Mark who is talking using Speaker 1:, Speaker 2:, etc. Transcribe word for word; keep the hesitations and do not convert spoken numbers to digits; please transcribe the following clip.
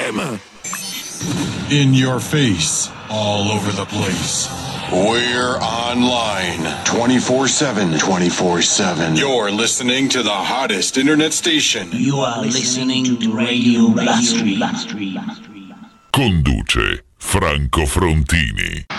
Speaker 1: time.
Speaker 2: In your face, all over the place.
Speaker 3: We're online twenty-four seven. twenty-four seven. You're listening to the hottest internet station.
Speaker 4: You are listening to Radio Blastri.
Speaker 5: Conduce Franco Frontini.